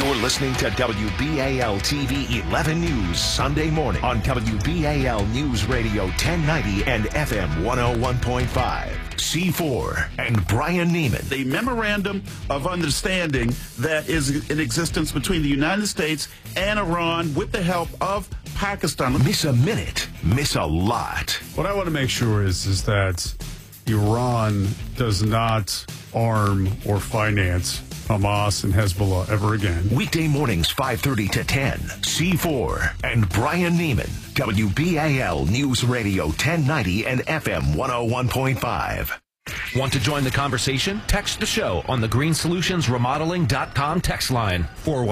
You're listening to WBAL TV 11 News Sunday morning on WBAL News Radio 1090 and FM 101.5. C4 and Brian Neiman. The memorandum of understanding that is in existence between the United States and Iran with the help of Pakistan. Miss a minute, miss a lot. What I want to make sure is that Iran does not arm or finance Hamas and Hezbollah ever again. Weekday mornings 5:30 to 10. C4 and Brian Neiman. WBAL News Radio 1090 and FM 101.5. Want to join the conversation? Text the show on the greensolutionsremodeling.com text line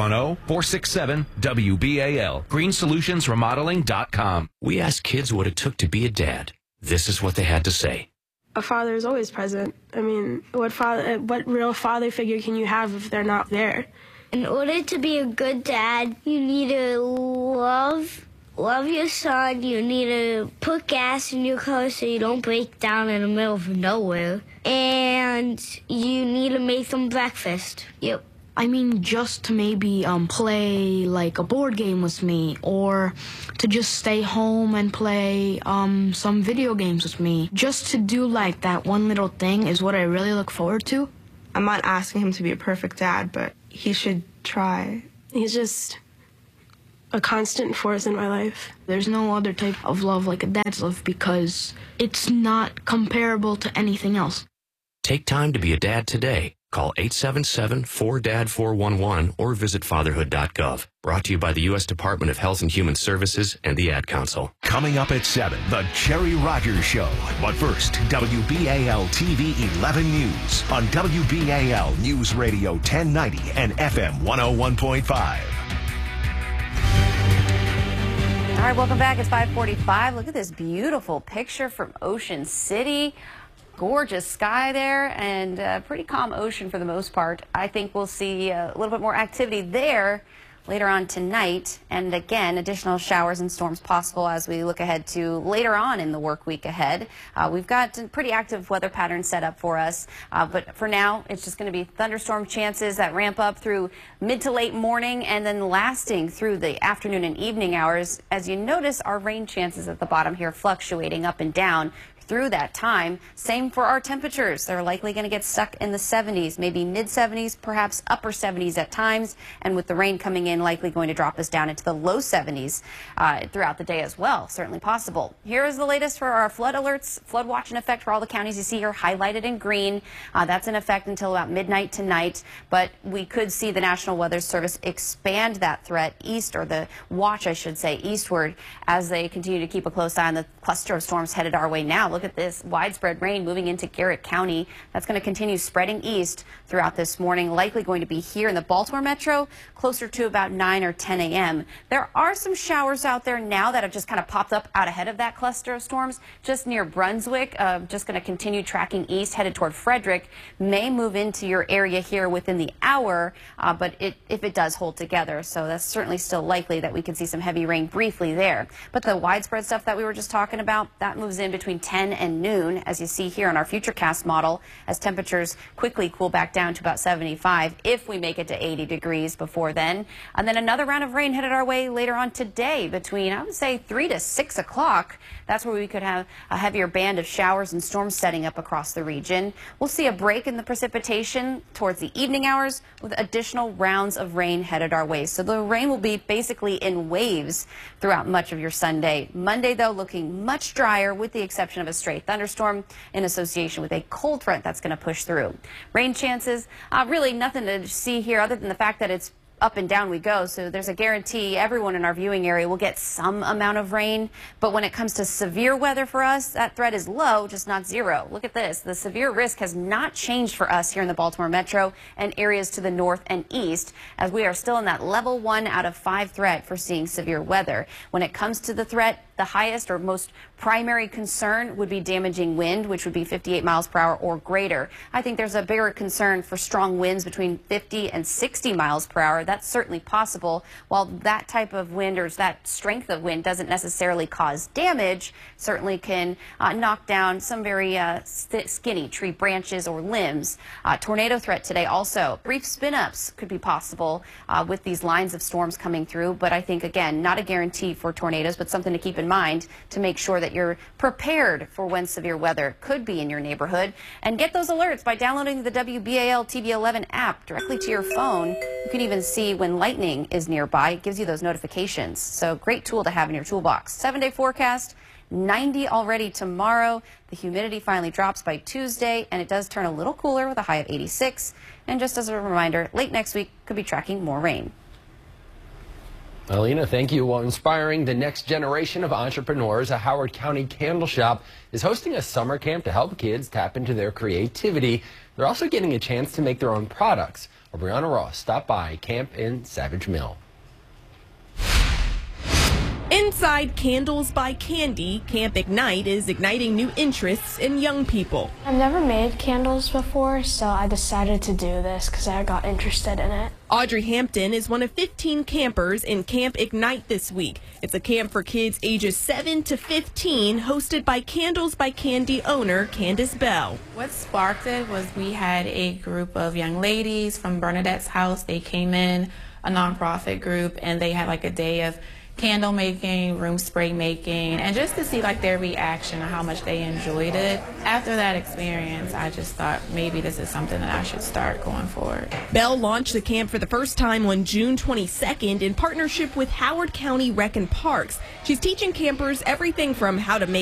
410-467-WBAL. greensolutionsremodeling.com. We asked kids what it took to be a dad. This is what they had to say. A father is always present. I mean, what real father figure can you have if they're not there? In order to be a good dad, you need to love your son. You need to put gas in your car so you don't break down in the middle of nowhere. And you need to make them breakfast. Yep. I mean, just to maybe play like a board game with me, or to just stay home and play some video games with me. Just to do like that one little thing is what I really look forward to. I'm not asking him to be a perfect dad, but he should try. He's just a constant force in my life. There's no other type of love like a dad's love because it's not comparable to anything else. Take time to be a dad today. Call 877-4DAD-411 or visit fatherhood.gov. Brought to you by the U.S. Department of Health and Human Services and the Ad Council. Coming up at 7, The Cherry Rogers Show. But first, WBAL TV 11 News on WBAL News Radio 1090 and FM 101.5. All right, welcome back. It's 5:45. Look at this beautiful picture from Ocean City. Gorgeous sky there and pretty calm ocean for the most part. I think we'll see a little bit more activity there later on tonight. And again, additional showers and storms possible as we look ahead to later on in the work week ahead. We've got pretty active weather patterns set up for us. But for now, it's just going to be thunderstorm chances that ramp up through mid to late morning and then lasting through the afternoon and evening hours. As you notice, our rain chances at the bottom here fluctuating up and down through that time. Same for our temperatures. They're likely going to get stuck in the 70s, maybe mid 70s, perhaps upper 70s at times. And with the rain coming in, likely going to drop us down into the low 70s throughout the day as well. Certainly possible. Here is the latest for our flood alerts. Flood watch in effect for all the counties you see here highlighted in green. That's in effect until about midnight tonight. But we could see the National Weather Service expand that threat east, or the watch, I should say, eastward, as they continue to keep a close eye on the cluster of storms headed our way now. Look at this widespread rain moving into Garrett County. That's going to continue spreading east throughout this morning, likely going to be here in the Baltimore metro closer to about 9 or 10 a.m. There are some showers out there now that have just kind of popped up out ahead of that cluster of storms just near Brunswick. Just going to continue tracking east, headed toward Frederick. May move into your area here within the hour, but if it does hold together. So that's certainly still likely that we can see some heavy rain briefly there. But the widespread stuff that we were just talking about, that moves in between 10 and noon, as you see here on our Futurecast model, as temperatures quickly cool back down to about 75 if we make it to 80 degrees before then. And then another round of rain headed our way later on today between, I would say, 3 to 6 o'clock. That's where we could have a heavier band of showers and storms setting up across the region. We'll see a break in the precipitation towards the evening hours with additional rounds of rain headed our way. So the rain will be basically in waves throughout much of your Sunday. Monday, though, looking much drier with the exception of a stray thunderstorm in association with a cold front that's going to push through. Rain chances, really nothing to see here other than the fact that it's up and down we go. So there's a guarantee everyone in our viewing area will get some amount of rain. But when it comes to severe weather for us, that threat is low, just not zero. Look at this. The severe risk has not changed for us here in the Baltimore metro and areas to the north and east, as we are still in that level 1 out of 5 threat for seeing severe weather. When it comes to the threat, the highest or most primary concern would be damaging wind, which would be 58 miles per hour or greater. I think there's a bigger concern for strong winds between 50 and 60 miles per hour. That's certainly possible. While that type of wind or that strength of wind doesn't necessarily cause damage, certainly can knock down some very skinny tree branches or limbs. Tornado threat today also. Brief spin-ups could be possible with these lines of storms coming through, but I think, again, not a guarantee for tornadoes, but something to keep in mind to make sure that you're prepared for when severe weather could be in your neighborhood. And get those alerts by downloading the WBAL TV 11 app directly to your phone. You can even see when lightning is nearby. It gives you those notifications. So great tool to have in your toolbox. 7-day forecast, 90 already tomorrow. The humidity finally drops by Tuesday, and it does turn a little cooler with a high of 86. And just as a reminder, late next week could be tracking more rain. Alina, thank you. While inspiring the next generation of entrepreneurs, a Howard County candle shop is hosting a summer camp to help kids tap into their creativity. They're also getting a chance to make their own products. Brianna Ross stopped by camp in Savage Mill. Inside Candles by Candy, Camp Ignite is igniting new interests in young people. I've never made candles before, so I decided to do this because I got interested in it. Audrey Hampton is one of 15 campers in Camp Ignite this week. It's a camp for kids ages 7 to 15, hosted by Candles by Candy owner Candace Bell. What sparked it was we had a group of young ladies from Bernadette's house. They came in, a nonprofit group, and they had like a day of candle making, room spray making, and just to see like their reaction and how much they enjoyed it. After that experience, I just thought maybe this is something that I should start going forward. Bell launched the camp for the first time on June 22nd in partnership with Howard County Rec and Parks. She's teaching campers everything from how to make